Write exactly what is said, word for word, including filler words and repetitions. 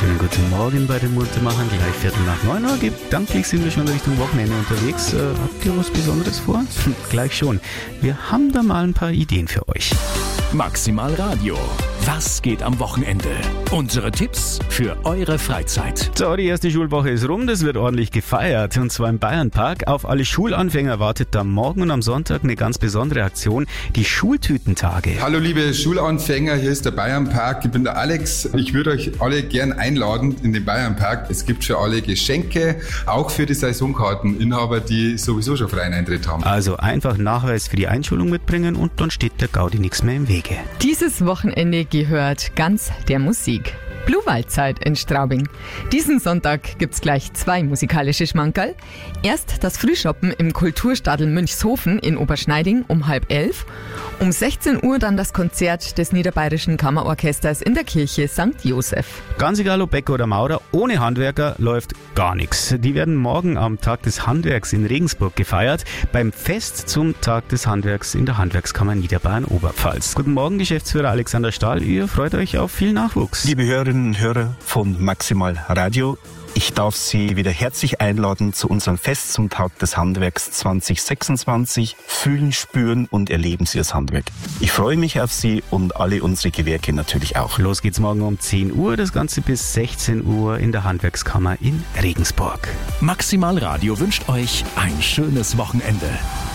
Schönen guten Morgen bei den Muntermachern. Gleich Viertel nach neun Uhr. Gedanklich sind wir schon Richtung Wochenende unterwegs. Äh, habt ihr was Besonderes vor? Gleich schon. Wir haben da mal ein paar Ideen für euch. Maximal Radio. Was geht am Wochenende? Unsere Tipps für eure Freizeit. So, die erste Schulwoche ist rum. Das wird ordentlich gefeiert. Und zwar im Bayernpark. Auf alle Schulanfänger wartet da morgen und am Sonntag eine ganz besondere Aktion. Die Schultütentage. Hallo liebe Schulanfänger, hier ist der Bayernpark. Ich bin der Alex. Ich würde euch alle gern einladen in den Bayernpark. Es gibt für alle Geschenke, auch für die Saisonkarteninhaber, die sowieso schon freien Eintritt haben. Also einfach Nachweis für die Einschulung mitbringen und dann steht der Gaudi nichts mehr im Wege. Dieses Wochenende gehört ganz der Musik. Bluewaldzeit in Straubing. Diesen Sonntag gibt's gleich zwei musikalische Schmankerl. Erst das Frühschoppen im Kulturstadel Münchshofen in Oberschneiding um halb elf. Um sechzehn Uhr dann das Konzert des Niederbayerischen Kammerorchesters in der Kirche Sankt Josef. Ganz egal ob Bäcker oder Maurer, ohne Handwerker läuft gar nichts. Die werden morgen am Tag des Handwerks in Regensburg gefeiert, beim Fest zum Tag des Handwerks in der Handwerkskammer Niederbayern-Oberpfalz. Guten Morgen, Geschäftsführer Alexander Stahl. Ihr freut euch auf viel Nachwuchs. Liebe Hörerinnen und Hörer von Maximal Radio, ich darf Sie wieder herzlich einladen zu unserem Fest zum Tag des Handwerks zwanzig sechsundzwanzig. Fühlen, spüren und erleben Sie das Handwerk. Ich freue mich auf Sie und alle unsere Gewerke natürlich auch. Los geht's morgen um zehn Uhr, das Ganze bis sechzehn Uhr in der Handwerkskammer in Regensburg. Maximal Radio wünscht euch ein schönes Wochenende.